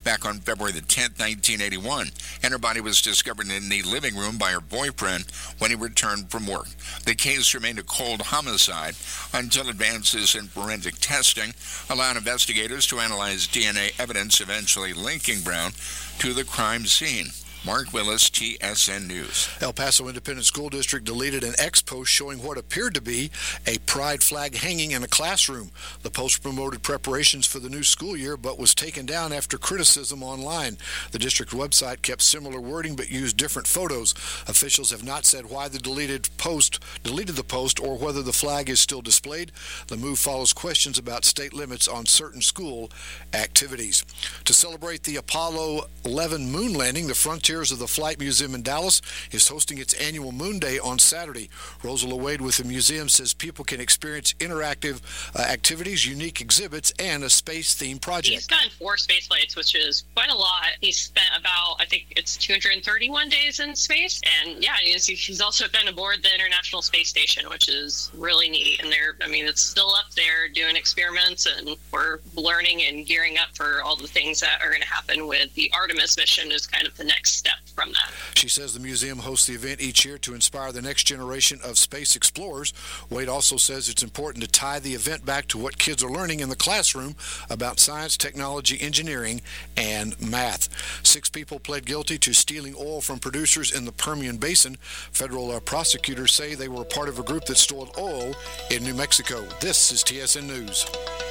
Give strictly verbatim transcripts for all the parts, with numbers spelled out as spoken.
back on February the tenth, nineteen eighty-one, and her body was discovered in the living room by her boyfriend when he returned from work. The case remained a cold homicide until advances in forensic testing allowed investigators to analyze D N A evidence, eventually linking Brown to the crime scene. Mark Willis, T S N News. El Paso Independent School District deleted an ex-post showing what appeared to be a pride flag hanging in a classroom. The post promoted preparations for the new school year, but was taken down after criticism online. The district website kept similar wording but used different photos. Officials have not said why the deleted post deleted the post or whether the flag is still displayed. The move follows questions about state limits on certain school activities. To celebrate the Apollo eleven moon landing, the Frontiers of the Flight Museum in Dallas is hosting its annual Moon Day on Saturday. Rosala Wade with the museum says people can experience interactive uh, activities, unique exhibits, and a space-themed project. He's done four space flights, which is quite a lot. He's spent about, I think it's two hundred thirty-one days in space. And yeah, he's, he's also been aboard the International Space Station, which is really neat. And they're, I mean, it's still up there doing experiments, and we're learning and gearing up for all the things that are going to happen with the Artemis mission is kind of the next step from that. She says the museum hosts the event each year to inspire the next generation of space explorers. Wade also says it's important to tie the event back to what kids are learning in the classroom about science, technology, engineering, and math. Six people pled guilty to stealing oil from producers in the Permian Basin. Federal uh, prosecutors say they were part of a group that stole oil in New Mexico. This is T S N News.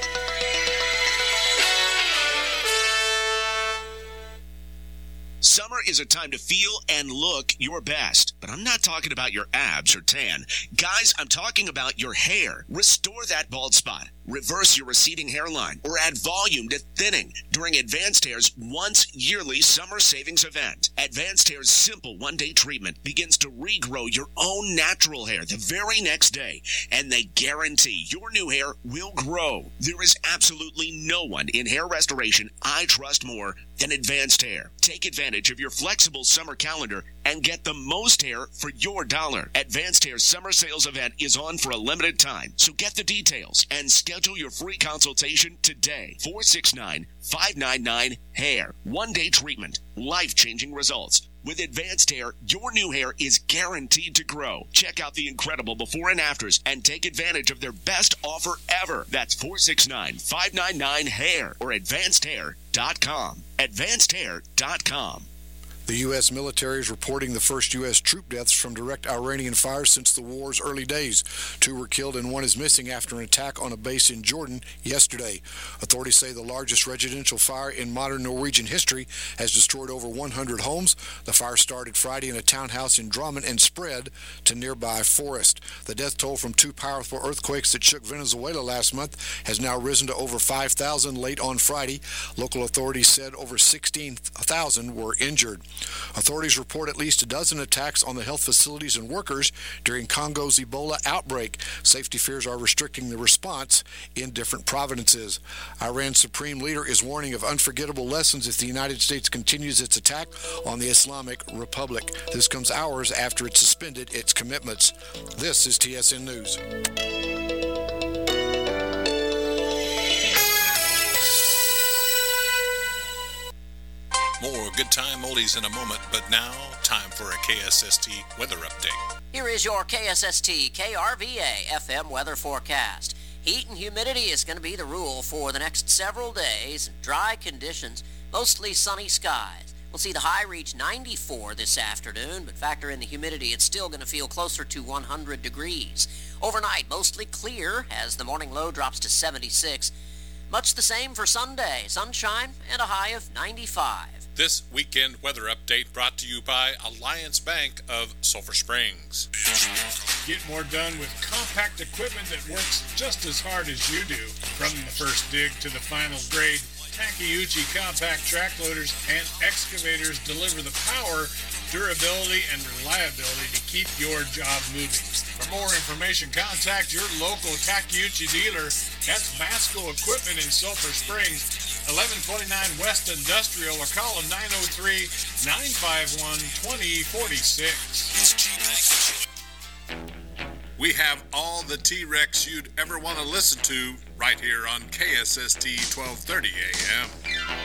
Summer is a time to feel and look your best, but I'm not talking about your abs or tan. Guys, I'm talking about your hair. Restore that bald spot, reverse your receding hairline, or add volume to thinning during Advanced Hair's once yearly summer savings event. Advanced Hair's simple one-day treatment begins to regrow your own natural hair the very next day, and they guarantee your new hair will grow. There is absolutely no one in hair restoration I trust more than Advanced Hair. Take advantage of your flexible summer calendar and get the most hair for your dollar. Advanced Hair's summer sales event is on for a limited time, so get the details and schedule your free consultation today. four six nine, five nine nine, hair. One-day treatment. Life-changing results. With Advanced Hair, your new hair is guaranteed to grow. Check out the incredible before and afters and take advantage of their best offer ever. That's four six nine, five nine nine, hair or advanced hair dot com. advanced hair dot com. The U S military is reporting the first U S troop deaths from direct Iranian fire since the war's early days. Two were killed and one is missing after an attack on a base in Jordan yesterday. Authorities say the largest residential fire in modern Norwegian history has destroyed over one hundred homes. The fire started Friday in a townhouse in Drammen and spread to nearby forest. The death toll from two powerful earthquakes that shook Venezuela last month has now risen to over five thousand late on Friday. Local authorities said over sixteen thousand were injured. Authorities report at least a dozen attacks on the health facilities and workers during Congo's Ebola outbreak. Safety fears are restricting the response in different provinces. Iran's supreme leader is warning of unforgettable lessons if the United States continues its attack on the Islamic Republic. This comes hours after it suspended its commitments. This is T S N News. More good time oldies in a moment, but now time for a K S S T weather update. Here is your K S S T K R V A F M weather forecast. Heat and humidity is going to be the rule for the next several days. Dry conditions, mostly sunny skies. We'll see the high reach ninety-four this afternoon, but factor in the humidity, it's still going to feel closer to one hundred degrees. Overnight, mostly clear as the morning low drops to seventy-six. Much the same for Sunday, sunshine and a high of ninety-five. This weekend weather update brought to you by Alliance Bank of Sulphur Springs. Get more done with compact equipment that works just as hard as you do. From the first dig to the final grade, Takeuchi compact track loaders and excavators deliver the power, durability, and reliability to keep your job moving. For more information, contact your local Takeuchi dealer. That's Masco Equipment in Sulphur Springs, eleven twenty-nine West Industrial, or call them nine oh three, nine five one, two oh four six. We have all the T-Rex you'd ever want to listen to right here on K S S T twelve thirty A M.